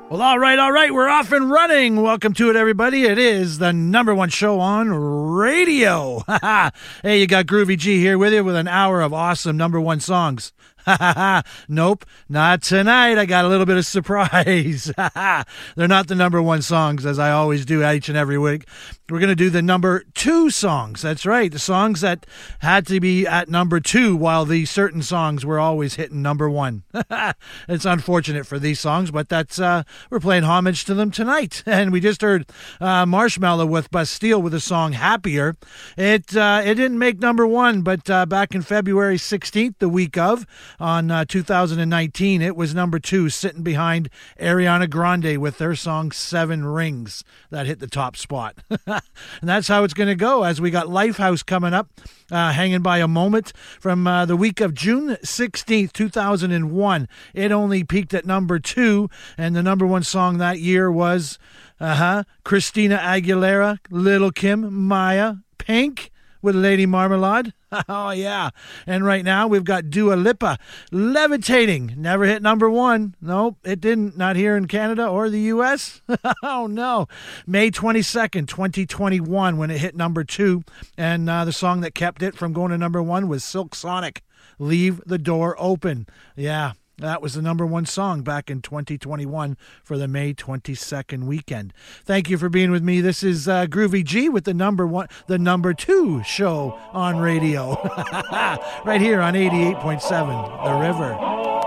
Well, all right, we're off and running. Welcome to it, everybody. It is the number one show on radio. Hey, you got Groovy G here with you with an hour of awesome number one songs. Nope, not tonight. I got a little bit of surprise. They're not the number one songs, as I always do each and every week. We're going to do the number two songs. That's right, the songs that had to be at number two, while the certain songs were always hitting number one. It's unfortunate for these songs, but that's we're playing homage to them tonight. And we just heard Marshmello with Bastille with the song Happier. It didn't make number one, but back in February 16th, the week of, on 2019, it was number two, sitting behind Ariana Grande with their song Seven Rings. That hit the top spot. And that's how it's going to go, as we got Lifehouse coming up, hanging by a moment from the week of June 16th, 2001. It only peaked at number two, and the number one song that year was Christina Aguilera, Lil' Kim, Maya, Pink with Lady Marmalade. Oh, yeah. And right now we've got Dua Lipa, Levitating. Never hit number one. Nope, it didn't. Not here in Canada or the U.S. Oh, no. May 22nd, 2021, when it hit number two. And the song that kept it from going to number one was Silk Sonic, Leave the Door Open. Yeah. That was the number one song back in 2021 for the May 22nd weekend. Thank you for being with me. This is Groovy G with the number two show on radio. Right here on 88.7 The River.